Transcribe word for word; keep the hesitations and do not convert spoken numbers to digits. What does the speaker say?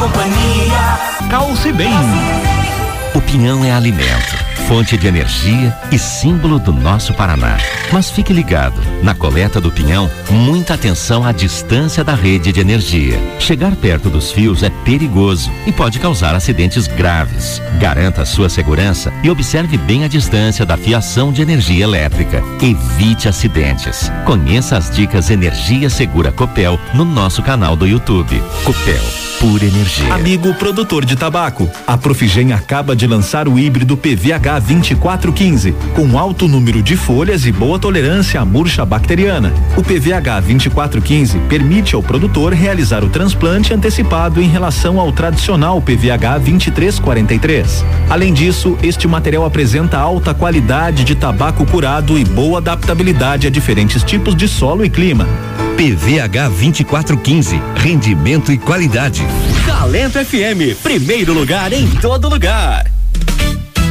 companhia. Calce bem. O pinhão é alimento, fonte de energia e símbolo do nosso Paraná. Mas fique ligado, na coleta do pinhão, muita atenção à distância da rede de energia. Chegar perto dos fios é perigoso e pode causar acidentes graves. Garanta a sua segurança e observe bem a distância da fiação de energia elétrica. Evite acidentes. Conheça as dicas Energia Segura Copel no nosso canal do YouTube. Copel, pura energia. Amigo produtor de tabaco, a Profigem acaba de lançar o híbrido P V H vinte e quatro quinze, com alto número de folhas e boa tolerância à murcha bacteriana. O P V H vinte e quatro quinze permite ao produtor realizar o transplante antecipado em relação ao tradicional P V H vinte e três quarenta e três. Além disso, este material apresenta alta qualidade de tabaco curado e boa adaptabilidade a diferentes tipos de solo e clima. P V H vinte e quatro quinze, rendimento e qualidade. Talento F M, primeiro lugar em todo lugar.